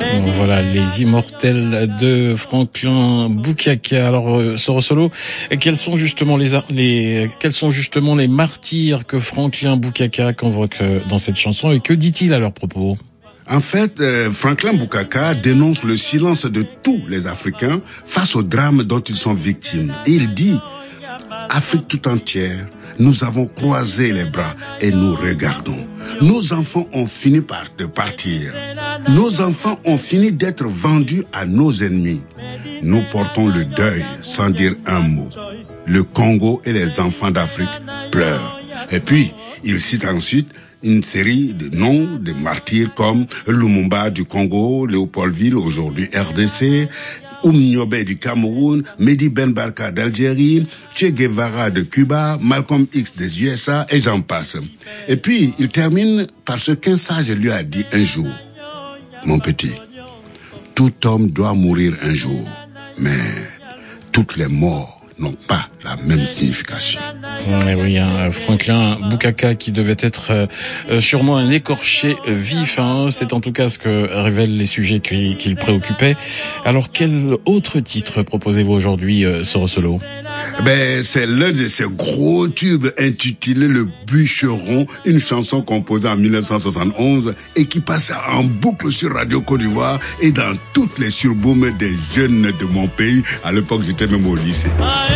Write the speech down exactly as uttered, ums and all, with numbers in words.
Voilà, les immortels de Franklin Boucaka. Alors, euh, Soro Solo, quels sont justement les, les, quels sont justement les martyrs que Franklin Boucaka convoque dans cette chanson et que dit-il à leur propos? En fait, euh, Franklin Boucaka dénonce le silence de tous les Africains face au drame dont ils sont victimes. Et il dit, Afrique tout entière, nous avons croisé les bras et nous regardons. Nos enfants ont fini par de partir. Nos enfants ont fini d'être vendus à nos ennemis. Nous portons le deuil sans dire un mot. Le Congo et les enfants d'Afrique pleurent. Et puis, il cite ensuite une série de noms de martyrs comme Lumumba du Congo, Léopoldville, aujourd'hui R D C, Oumniobé du Cameroun, Mehdi Ben Barka d'Algérie, Che Guevara de Cuba, Malcolm X des U S A, et j'en passe. Et puis, il termine par ce qu'un sage lui a dit un jour. Mon petit, tout homme doit mourir un jour, mais toutes les morts n'ont pas la même signification. Et oui, hein, Franklin Boucaka qui devait être euh, sûrement un écorché vif, hein, c'est en tout cas ce que révèlent les sujets qui, qui le préoccupaient. Alors quel autre titre proposez-vous aujourd'hui, euh, Soro Solo? Ben, c'est l'un de ces gros tubes intitulé Le Bûcheron, une chanson composée en mille neuf cent soixante et onze et qui passait en boucle sur Radio Côte d'Ivoire et dans toutes les surbooms des jeunes de mon pays. À l'époque, j'étais même au lycée.